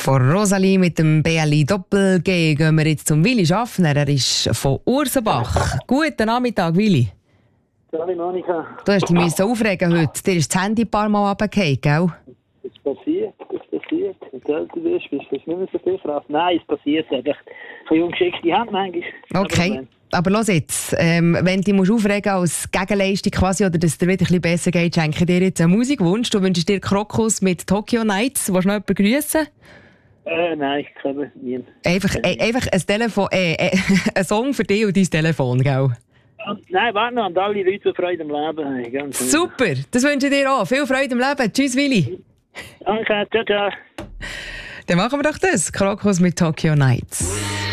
Von Rosalie mit dem BLI Doppel-G gehen wir jetzt zum Willi Schaffner. Er ist von Ursenbach. Guten Nachmittag, Willi. Hallo Monika. Du hast dich aufregen heute. Dir ist das Handy ein paar Mal runtergefallen, gell? Das passiert. Wenn du älter bist du nicht mehr so viel Kraft. Nein, es passiert einfach. Von ungeschickte Hand manchmal. Okay, aber los jetzt. Wenn du dich aufregen als Gegenleistung quasi, oder dass es dir wieder ein bisschen besser geht, schenke ich dir jetzt einen Musikwunsch. Du wünschst dir Krokus mit Tokyo Nights. Willst du noch jemanden grüssen? Nein, ich glaube nie. Einfach ein Song für dich und dein Telefon, gell? Nein, warte noch, an alle Leute, die Freude im Leben haben. Ganz Super, das wünsche ich dir auch. Viel Freude im Leben. Tschüss, Willi. Danke, ciao, ciao. Dann machen wir doch das. Krokus mit Tokyo Nights.